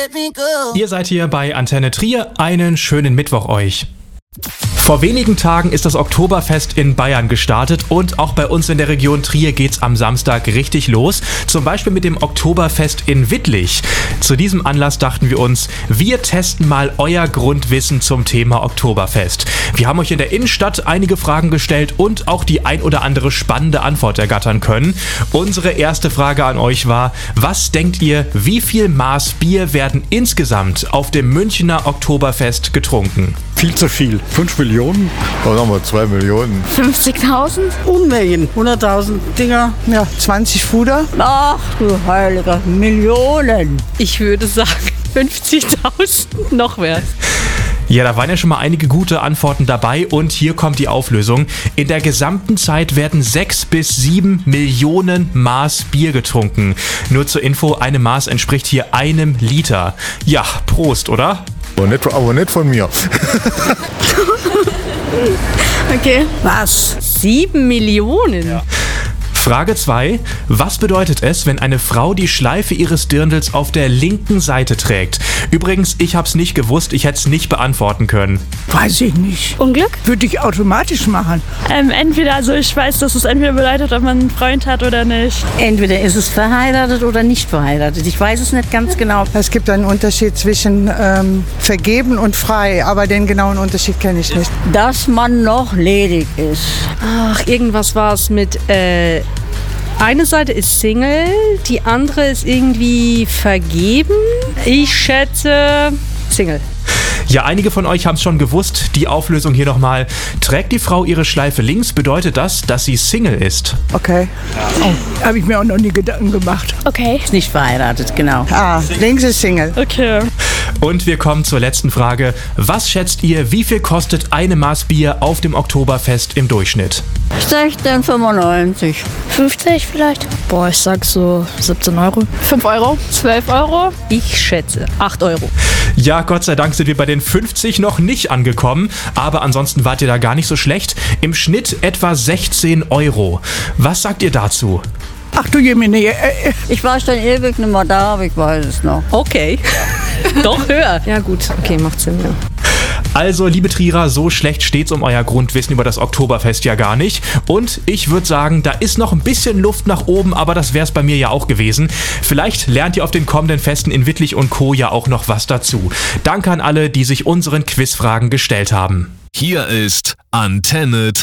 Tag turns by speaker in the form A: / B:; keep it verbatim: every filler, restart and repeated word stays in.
A: Ihr seid hier bei Antenne Trier. Einen schönen Mittwoch euch. Vor wenigen Tagen ist das Oktoberfest in Bayern gestartet und auch bei uns in der Region Trier geht's am Samstag richtig los. Zum Beispiel mit dem Oktoberfest in Wittlich. Zu diesem Anlass dachten wir uns, wir testen mal euer Grundwissen zum Thema Oktoberfest. Wir haben euch in der Innenstadt einige Fragen gestellt und auch die ein oder andere spannende Antwort ergattern können. Unsere erste Frage an euch war, was denkt ihr, wie viel Maß Bier werden insgesamt auf dem Münchner Oktoberfest getrunken?
B: Viel zu viel. Fünf Millionen?
C: Oder sagen wir zwei Millionen.
D: fünfzigtausend?
E: Unmengen. hunderttausend Dinger. Ja, zwanzig Fuder.
D: Ach du Heiliger, Millionen.
F: Ich würde sagen fünfzigtausend, noch mehr.
A: Ja, da waren ja schon mal einige gute Antworten dabei und hier kommt die Auflösung. In der gesamten Zeit werden sechs bis sieben Millionen Maß Bier getrunken. Nur zur Info, eine Maß entspricht hier einem Liter. Ja, Prost, oder?
C: Aber nicht, aber nicht von mir.
D: Okay.
E: Was?
F: Sieben Millionen?
A: Ja. Frage zwei. Was bedeutet es, wenn eine Frau die Schleife ihres Dirndls auf der linken Seite trägt? Übrigens, ich hab's nicht gewusst, ich hätte es nicht beantworten können.
E: Weiß ich nicht.
D: Unglück?
E: Würde ich automatisch machen.
G: Ähm, entweder, also ich weiß, dass es entweder bedeutet, ob man einen Freund hat oder nicht.
D: Entweder ist es verheiratet oder nicht verheiratet. Ich weiß es nicht ganz genau.
E: Es gibt einen Unterschied zwischen ähm, vergeben und frei, aber den genauen Unterschied kenne ich nicht.
D: Dass man noch ledig ist.
F: Ach, irgendwas war es mit, äh, eine Seite ist Single, die andere ist irgendwie vergeben. Ich schätze Single.
A: Ja, einige von euch haben es schon gewusst. Die Auflösung hier nochmal. Trägt die Frau ihre Schleife links, bedeutet das, dass sie Single ist.
E: Okay. Oh, habe ich mir auch noch nie Gedanken gemacht.
G: Okay.
D: Ist nicht verheiratet, genau.
E: Ah, links ist Single.
G: Okay.
A: Und wir kommen zur letzten Frage. Was schätzt ihr, wie viel kostet eine Maß Bier auf dem Oktoberfest im Durchschnitt?
D: sechzehn fünfundneunzig.
G: fünfzig vielleicht?
F: Boah, ich sag so siebzehn Euro.
G: fünf Euro? zwölf Euro?
F: Ich schätze acht Euro.
A: Ja, Gott sei Dank sind wir bei den fünfzig noch nicht angekommen, aber ansonsten wart ihr da gar nicht so schlecht. Im Schnitt etwa sechzehn Euro. Was sagt ihr dazu?
E: Ach du Jemine, äh,
D: Ich war schon ewig nicht mehr da, aber ich weiß es noch.
F: Okay. Doch höher. Ja gut, okay, macht Sinn, ja.
A: Also, liebe Trierer, so schlecht steht's um euer Grundwissen über das Oktoberfest ja gar nicht. Und ich würde sagen, da ist noch ein bisschen Luft nach oben, aber das wär's bei mir ja auch gewesen. Vielleicht lernt ihr auf den kommenden Festen in Wittlich und Co. ja auch noch was dazu. Danke an alle, die sich unseren Quizfragen gestellt haben.
H: Hier ist Antenne Trier.